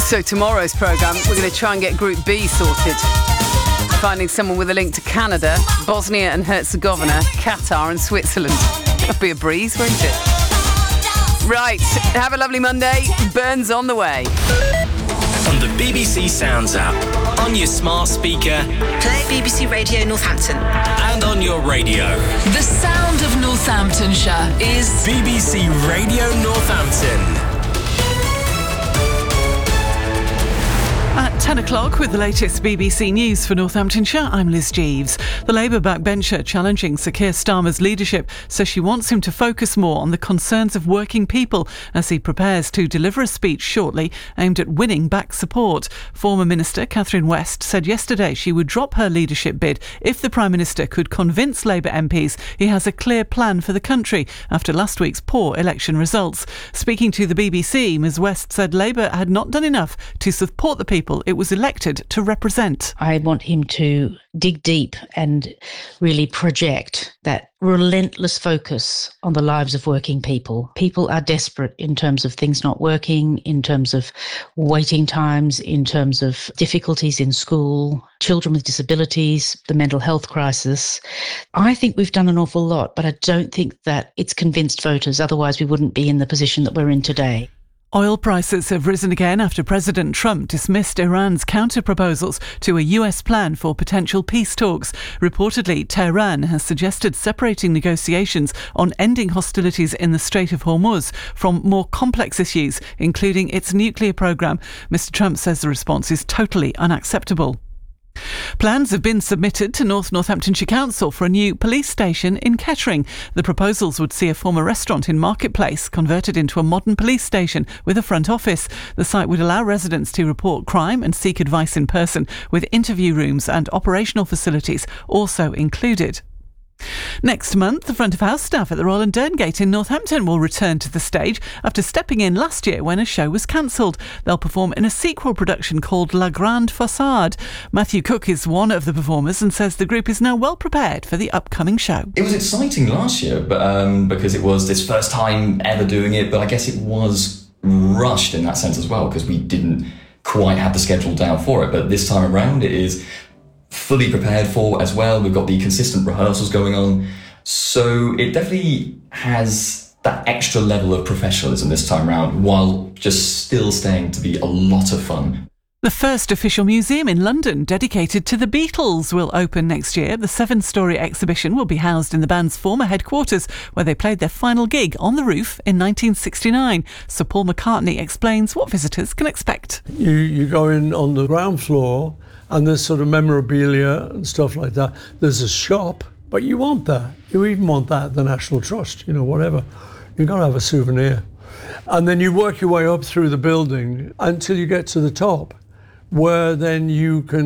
So tomorrow's programme, we're going to try and get Group B sorted. Finding someone with a link to Canada, Bosnia and Herzegovina, Qatar and Switzerland. That'll be a breeze, won't it? Right, have a lovely Monday. Burns on the way. On the BBC Sounds app, on your smart speaker, play BBC Radio Northampton, and on your radio. The sound of Northamptonshire is BBC Radio Northampton. At 10 o'clock with the latest BBC News for Northamptonshire, I'm Liz Jeeves. The Labour backbencher challenging Sir Keir Starmer's leadership says she wants him to focus more on the concerns of working people as he prepares to deliver a speech shortly aimed at winning back support. Former Minister Catherine West said yesterday she would drop her leadership bid if the Prime Minister could convince Labour MPs he has a clear plan for the country after last week's poor election results. Speaking to the BBC, Ms West said Labour had not done enough to support the people it was elected to represent. I want him to dig deep and really project that relentless focus on the lives of working people. People are desperate in terms of things not working, in terms of waiting times, in terms of difficulties in school, children with disabilities, the mental health crisis. I think we've done an awful lot, but I don't think that it's convinced voters. Otherwise, we wouldn't be in the position that we're in today. Oil prices have risen again after President Trump dismissed Iran's counter-proposals to a US plan for potential peace talks. Reportedly, Tehran has suggested separating negotiations on ending hostilities in the Strait of Hormuz from more complex issues, including its nuclear program. Mr. Trump says the response is totally unacceptable. Plans have been submitted to North Northamptonshire Council for a new police station in Kettering. The proposals would see a former restaurant in Marketplace converted into a modern police station with a front office. The site would allow residents to report crime and seek advice in person, with interview rooms and operational facilities also included. Next month, the front-of-house staff at the Royal and Derngate in Northampton will return to the stage after stepping in last year when a show was cancelled. They'll perform in a sequel production called La Grande Façade. Matthew Cook is one of the performers and says the group is now well prepared for the upcoming show. It was exciting last year because it was this first time ever doing it, but I guess it was rushed in that sense as well because we didn't quite have the schedule down for it. But this time around it is fully prepared for as well. We've got the consistent rehearsals going on. So it definitely has that extra level of professionalism this time around while just still staying to be a lot of fun. The first official museum in London dedicated to the Beatles will open next year. The 7-storey exhibition will be housed in the band's former headquarters, where they played their final gig on the roof in 1969. Sir Paul McCartney explains what visitors can expect. You go in on the ground floor and there's sort of memorabilia and stuff like that. There's a shop, but you want that. You even want that at the National Trust, whatever. You've got to have a souvenir. And then you work your way up through the building until you get to the top, where then you can